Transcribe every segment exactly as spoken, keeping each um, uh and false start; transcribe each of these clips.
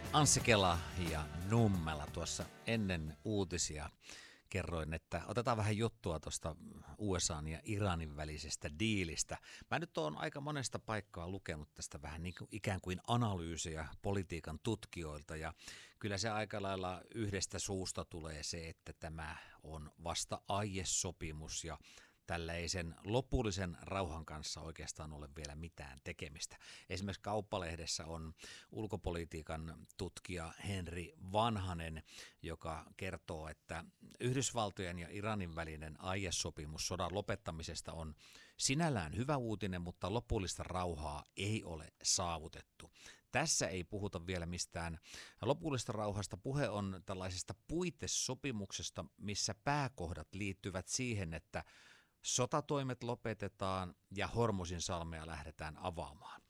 Anssi Kela ja Nummela tuossa ennen uutisia kerroin, että otetaan vähän juttua tuosta U S A:n ja Iranin välisestä diilistä. Mä nyt oon aika monesta paikkaa lukenut tästä vähän niin kuin ikään kuin analyysiä politiikan tutkijoilta, ja kyllä se aika lailla yhdestä suusta tulee se, että tämä on vasta aiesopimus ja tällä ei sen lopullisen rauhan kanssa oikeastaan ole vielä mitään tekemistä. Esimerkiksi Kauppalehdessä on ulkopolitiikan tutkija Henri Vanhanen, joka kertoo, että Yhdysvaltojen ja Iranin välinen aiesopimus sodan lopettamisesta on sinällään hyvä uutinen, mutta lopullista rauhaa ei ole saavutettu. Tässä ei puhuta vielä mistään lopullista rauhasta. Puhe on tällaisesta puitesopimuksesta, missä pääkohdat liittyvät siihen, että sotatoimet lopetetaan ja Hormuzin salmea lähdetään avaamaan.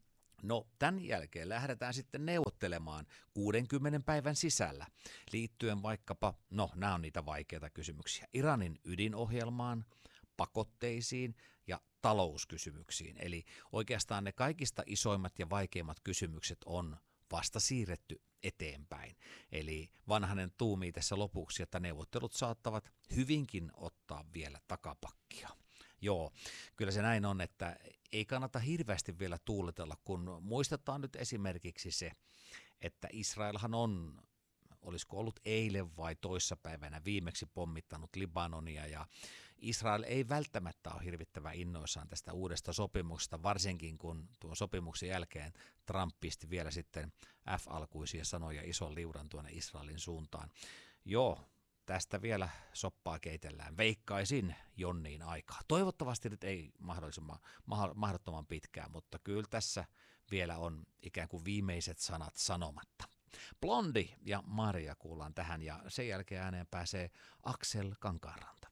No, tämän jälkeen lähdetään sitten neuvottelemaan kuudenkymmenen päivän sisällä liittyen vaikkapa, no nämä on niitä vaikeita kysymyksiä, Iranin ydinohjelmaan, pakotteisiin ja talouskysymyksiin. Eli oikeastaan ne kaikista isoimmat ja vaikeimmat kysymykset on vasta siirretty eteenpäin. Eli Vanhanen tuumii tässä lopuksi, että neuvottelut saattavat hyvinkin ottaa vielä takapakkia. Joo, kyllä se näin on, että ei kannata hirveästi vielä tuuletella, kun muistetaan nyt esimerkiksi se, että Israelhan on, olisiko ollut eilen vai toissapäivänä viimeksi pommittanut Libanonia, ja Israel ei välttämättä ole hirvittävän innoissaan tästä uudesta sopimuksesta, varsinkin kun tuon sopimuksen jälkeen Trump pisti vielä sitten F-alkuisia sanoja ison liudan tuonne Israelin suuntaan. Joo, tästä vielä soppaa keitellään. Veikkaisin Jonniin aikaa. Toivottavasti nyt ei mahdollisimman mahdottoman pitkään, mutta kyllä tässä vielä on ikään kuin viimeiset sanat sanomatta. Blondi ja Maria kuullaan tähän, ja sen jälkeen ääneen pääsee Aksel Kankaanranta.